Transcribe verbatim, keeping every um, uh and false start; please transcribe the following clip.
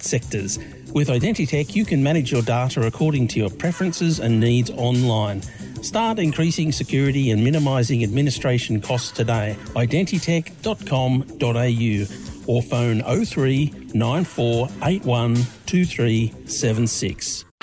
sectors. With Identitech, you can manage your data according to your preferences and needs online. Start increasing security and minimising administration costs today. identitech dot com dot a u or phone oh three nine four eight one two three seven six.